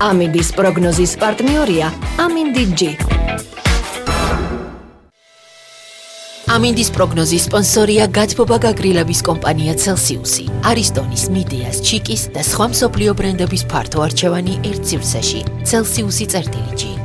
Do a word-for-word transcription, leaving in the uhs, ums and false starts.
ამინდის პროგნოზის პარტნიორია ამინდი ჯი. ამინდის პროგნოზის სპონსორია გათბობა გაგრილების კომპანია Celsius-ი, არისტონის, მიდეას, ჩიკის და სხვა მსოფლიო ბრენდების ფართო არჩევანი ერთ სივრცეში. Celsius-ი წერტილი ჯი.